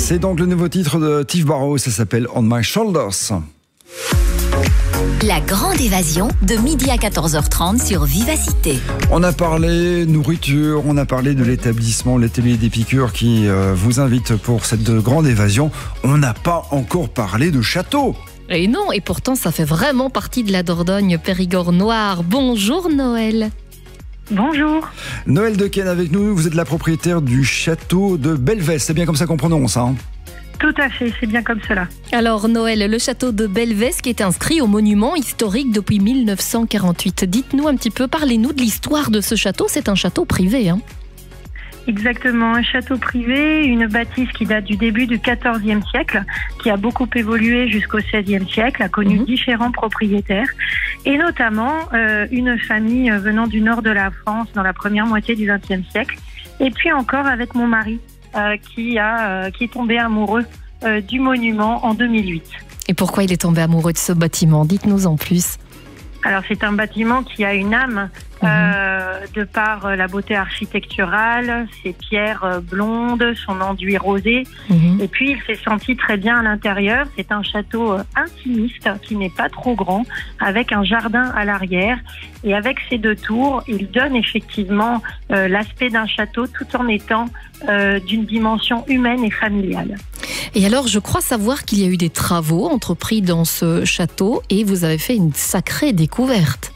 C'est donc le nouveau titre de Tiff Barrow, ça s'appelle On My Shoulders. La grande évasion de midi à 14h30 sur Vivacité. On a parlé nourriture, on a parlé de l'établissement l'Atelier des Piqûres qui vous invite pour cette grande évasion. On n'a pas encore parlé de château. Et non, et pourtant ça fait vraiment partie de la Dordogne Périgord noir. Bonjour Noël. Bonjour. Noël Dequesne avec nous, vous êtes la propriétaire du château de Belvès, c'est bien comme ça qu'on prononce, hein? Tout à fait, c'est bien comme cela. Alors Noël, le château de Belvès qui est inscrit au monument historique depuis 1948. Dites-nous un petit peu, parlez-nous de l'histoire de ce château, c'est un château privé, hein? Exactement, un château privé, une bâtisse qui date du début du XIVe siècle, qui a beaucoup évolué jusqu'au XVIe siècle, a connu différents propriétaires, et notamment une famille venant du nord de la France dans la première moitié du XXe siècle, et puis encore avec mon mari qui est tombé amoureux du monument en 2008. Et pourquoi il est tombé amoureux de ce bâtiment? Dites-nous en plus. Alors c'est un bâtiment qui a une âme de par la beauté architecturale, ses pierres blondes, son enduit rosé. Et puis il s'est senti très bien à l'intérieur. C'est un château intimiste qui n'est pas trop grand, avec un jardin à l'arrière. Et avec ses deux tours, il donne effectivement l'aspect d'un château tout en étant d'une dimension humaine et familiale. Et alors, je crois savoir qu'il y a eu des travaux entrepris dans ce château et vous avez fait une sacrée découverte.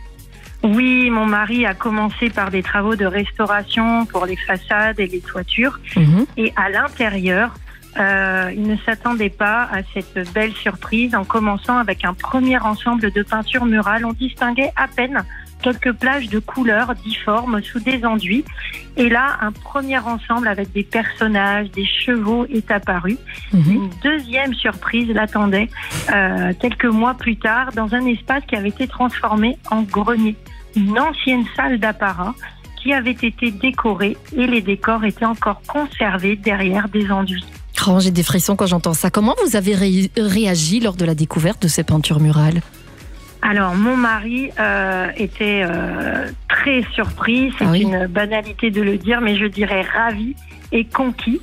Oui, mon mari a commencé par des travaux de restauration pour les façades et les toitures. Et à l'intérieur, il ne s'attendait pas à cette belle surprise. En commençant avec un premier ensemble de peintures murales, on distinguait à peine quelques plages de couleurs difformes sous des enduits. Et là, un premier ensemble avec des personnages, des chevaux est apparu. Une deuxième surprise l'attendait quelques mois plus tard dans un espace qui avait été transformé en grenier. Une ancienne salle d'apparat qui avait été décorée et les décors étaient encore conservés derrière des enduits. Oh, j'ai des frissons quand j'entends ça. Comment vous avez réagi lors de la découverte de ces peintures murales ? Alors, mon mari était très surpris. C'est une banalité de le dire, mais je dirais ravi et conquis.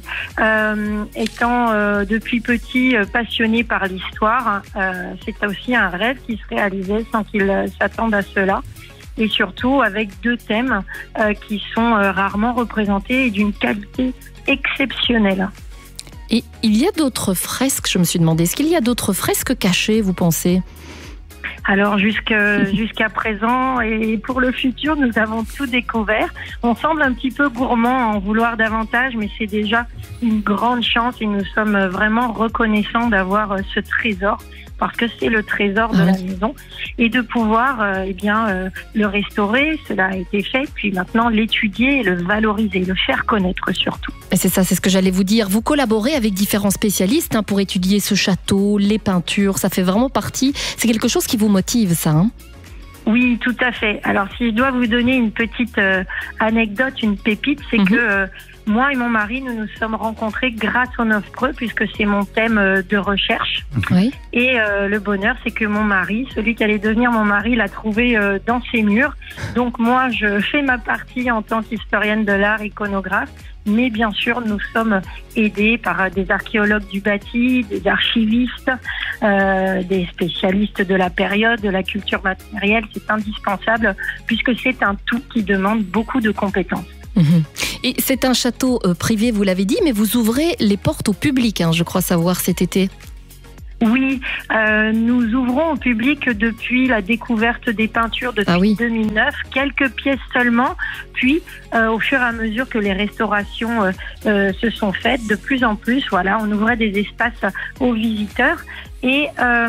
Étant depuis petit passionné par l'histoire, c'est aussi un rêve qui se réalisait sans qu'il s'attende à cela. Et surtout avec deux thèmes qui sont rarement représentés et d'une qualité exceptionnelle. Et il y a d'autres fresques, je me suis demandé, est-ce qu'il y a d'autres fresques cachées, vous pensez ? Alors jusqu'à présent et pour le futur, nous avons tout découvert. On semble un petit peu gourmand à en vouloir davantage, mais c'est déjà une grande chance et nous sommes vraiment reconnaissants d'avoir ce trésor, parce que c'est le trésor de la maison, et de pouvoir le restaurer. Cela a été fait, puis maintenant l'étudier et le valoriser, le faire connaître surtout. Et c'est ça, c'est ce que j'allais vous dire. Vous collaborez avec différents spécialistes pour étudier ce château, les peintures, ça fait vraiment partie, c'est quelque chose qui vous motive, ça, hein ? Oui, tout à fait. Alors, si je dois vous donner une petite anecdote, une pépite, c'est que moi et mon mari, nous nous sommes rencontrés grâce au Neuf Preux, puisque c'est mon thème de recherche. Et le bonheur, c'est que mon mari, celui qui allait devenir mon mari, l'a trouvé dans ses murs. Donc moi, je fais ma partie en tant qu'historienne de l'art, iconographe. Mais bien sûr, nous sommes aidés par des archéologues du bâti, des archivistes, des spécialistes de la période, de la culture matérielle. C'est indispensable puisque c'est un tout qui demande beaucoup de compétences. Et c'est un château privé, vous l'avez dit, mais vous ouvrez les portes au public, je crois savoir, cet été. Oui, nous ouvrons au public depuis la découverte des peintures depuis 2009, quelques pièces seulement, puis au fur et à mesure que les restaurations se sont faites, de plus en plus, on ouvrait des espaces aux visiteurs. Et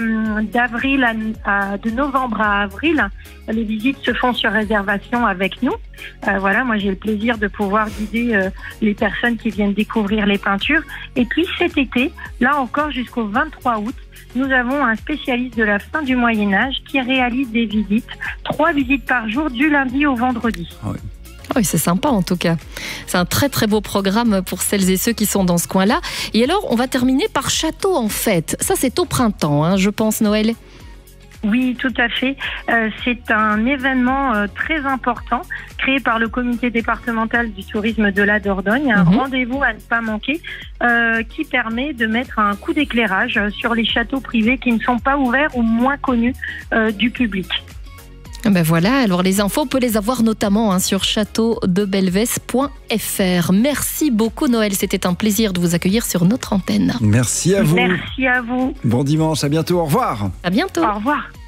de novembre à avril, les visites se font sur réservation avec nous. Moi j'ai le plaisir de pouvoir guider les personnes qui viennent découvrir les peintures. Et puis cet été, là encore jusqu'au 23 août, nous avons un spécialiste de la fin du Moyen-Âge qui réalise des visites, 3 visites par jour du lundi au vendredi. Oui, c'est sympa en tout cas. C'est un très très beau programme pour celles et ceux qui sont dans ce coin-là. Et alors, on va terminer par Château en fête. Ça, c'est au printemps, je pense, Noël. Oui, tout à fait. C'est un événement très important créé par le comité départemental du tourisme de la Dordogne, un rendez-vous à ne pas manquer qui permet de mettre un coup d'éclairage sur les châteaux privés qui ne sont pas ouverts ou moins connus du public. Ben voilà, alors les infos, on peut les avoir notamment sur châteaudebelvès.fr. Merci beaucoup Noël, c'était un plaisir de vous accueillir sur notre antenne. Merci à vous. Merci à vous. Bon dimanche, à bientôt, au revoir. À bientôt. Au revoir.